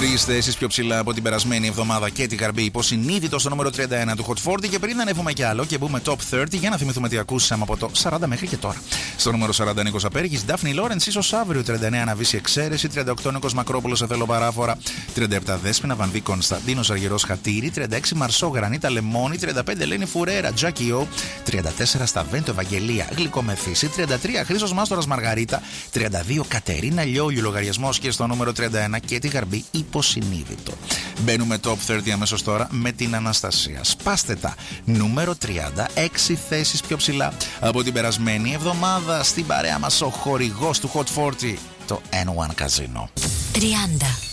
Τρεις θέσεις πιο ψηλά από την περασμένη εβδομάδα και τη Γαρμπή υποσυνείδητο στο νούμερο 31 του Hot 40. Και πριν ανέβουμε κι άλλο και μπούμε top 30, για να θυμηθούμε τι ακούσαμε από το 40 μέχρι και τώρα. Στο νούμερο 40 Νίκος Απέργης, Ντάφνη Λόρενς, ίσως αύριο. 39 Αναβίση Εξαίρεση. 38 Νίκος Μακρόπουλος, σε θέλω παράφορα. 37 Δέσποινα Βανδί Κωνσταντίνος Αργυρός Χατήρι. 36 Μαρσό Γρανίτα Λεμόνι. 35 Ελένη Φουρέρα Τζάκιο. 34 Σταβέντο Ευαγγελία Γλυκομεθύση. 33 Χρήστος Μάστορας Μαργαρίτα. 32 Κατερίνα Λιόλιου λογαριασμός και στο νούμερο 31 και τη Γαρμπή υποσυνείδητο. Μπαίνουμε top 30 αμέσως τώρα με την Αναστασία. Σπάστε τα. Νούμερο 30, 6 θέσεις πιο ψηλά από την περασμένη εβδομάδα. Στην παρέα μας ο χορηγός του Hot 40, το N1 Casino. 30.